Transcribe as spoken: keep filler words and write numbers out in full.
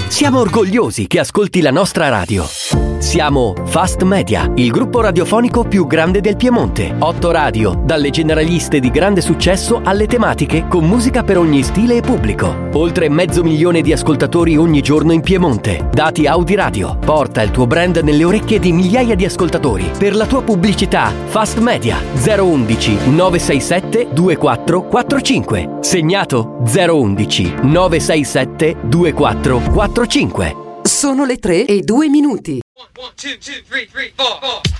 Siamo orgogliosi che ascolti la nostra radio. Siamo Fast Media, il gruppo radiofonico più grande del Piemonte. Otto radio, dalle generaliste di grande successo alle tematiche con musica per ogni stile e pubblico. Oltre mezzo milione di ascoltatori ogni giorno in Piemonte. Dati Audi Radio. Porta il tuo brand nelle orecchie di migliaia di ascoltatori. Per la tua pubblicità, Fast Media zero undici nove sei sette due quattro quattro cinque. Segnato zero undici nove sei sette due quattro quattro cinque. Sono le tre e due minuti. One, two, two, three, three, four, four.